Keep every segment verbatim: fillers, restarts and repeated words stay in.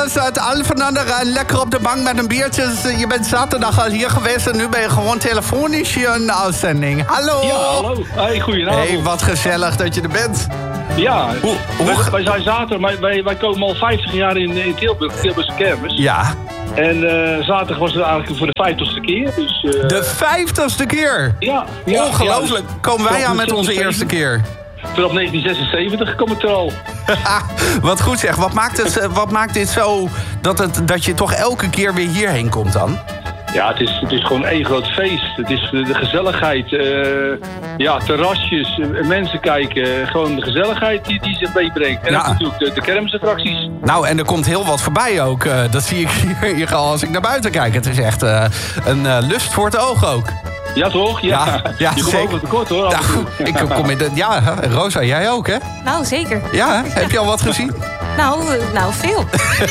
Thomas uit Alphen aan de Rijn. Lekker op de bank met een biertje. Je bent zaterdag al hier geweest en nu ben je gewoon telefonisch hier in de uitzending. Hallo. Ja, hallo. Hey, goedenavond. Hey, wat gezellig dat je er bent. Ja, hoe, hoe... Wij, wij zijn zaterdag, maar wij, wij komen al vijftig jaar in, in Tilburg, Tilburgse kermis. Ja. En uh, zaterdag was het eigenlijk voor de vijftigste keer. Dus, uh... De vijftigste keer? Ja. ja Ongelooflijk. Ja, dus... Komen wij aan met onze eerste keer? Vanaf negentien zesenzeventig kom ik er al. Wat goed zeg. Wat maakt, het, wat maakt dit zo dat, het, dat je toch elke keer weer hierheen komt dan? Ja, het is, het is gewoon één groot feest. Het is de gezelligheid. Uh, ja, terrasjes, uh, mensen kijken. Gewoon de gezelligheid die, die zich meebrengt. En ja. natuurlijk de, de kermisattracties. Nou, en er komt heel wat voorbij ook. Uh, dat zie ik hier, hier al als ik naar buiten kijk. Het is echt uh, een uh, lust voor het oog ook. Ja, toch? Ja, ja, ja je komt over tekort, hoor. Ja, ik kom in de, ja, Rosa, jij ook, hè? Nou, zeker. Ja, heb je al wat gezien? Nou, nou veel.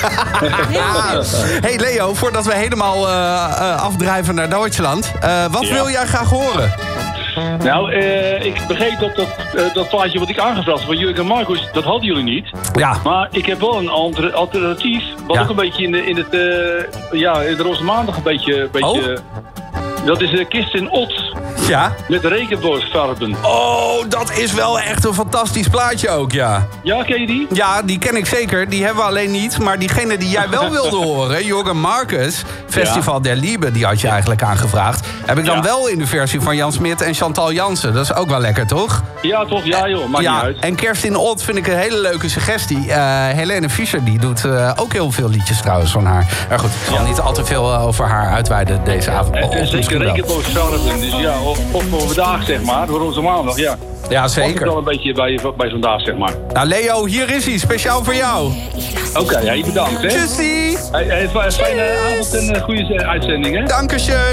ja. Hey Leo, voordat we helemaal uh, uh, afdrijven naar Duitsland. Uh, wat ja. wil jij graag horen? Nou, uh, ik begreep dat dat, uh, dat plaatje wat ik aangevraagd had van Jurgen en Marcus, dat hadden jullie niet. Ja. Maar ik heb wel een alternatief, wat ja. ook een beetje in, de, in het, uh, ja, in de Roze Maandag een beetje... Een beetje oh. Dat is de kist in Ots. Ja. Met regenboogfarben. Oh, dat is wel echt een fantastisch plaatje ook, ja. Ja, ken je die? Ja, die ken ik zeker. Die hebben we alleen niet. Maar diegene die jij wel wilde horen, Jurgen Marcus, Festival ja. der Liebe, die had je eigenlijk aangevraagd. Heb ik dan ja. wel in de versie van Jan Smit en Chantal Jansen. Dat is ook wel lekker, toch? Ja, toch? Ja, joh. Maakt ja, niet uit. En Kerst in Old vind ik een hele leuke suggestie. Uh, Helene Fischer, die doet uh, ook heel veel liedjes trouwens van haar. Maar goed, ik zal ja. niet al te veel uh, over haar uitweiden deze avond. En, en zeker regenboogfarben. Dus ja, of, of voor vandaag, zeg maar. Voor onze maandag, ja. Ja, zeker. Past het wel een beetje bij, bij vandaag, zeg maar. Nou, Leo, hier is hij. Speciaal voor jou. Oké, okay, ja, bedankt, hè. Tjussie. Hey, hey, fijne avond en uh, goede uitzending, hè. Dankeschön.